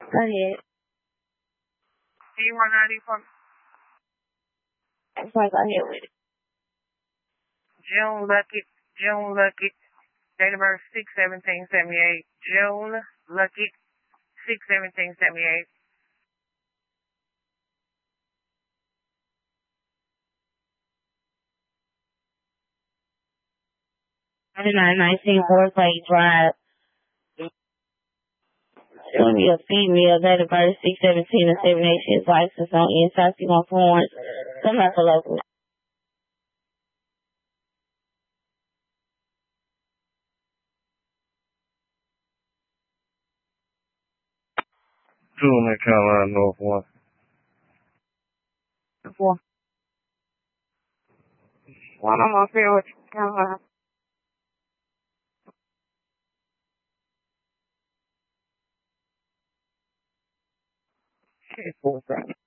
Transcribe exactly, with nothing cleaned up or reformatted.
Go ahead. Do you want I D for me? That's why I go ahead with it. June Lucky. June Lucky. Date of birth six seventeen seventy eight. June Lucky. six seventeen seventy eight. twenty-nine nineteen Warplay Drive. Showing me a female, date of birth six seventeen and seventy-eight. She is licensed on inside on Florence. Come out for local. Two in Carolina North one. Four. One on my field, Carolina. Okay, four,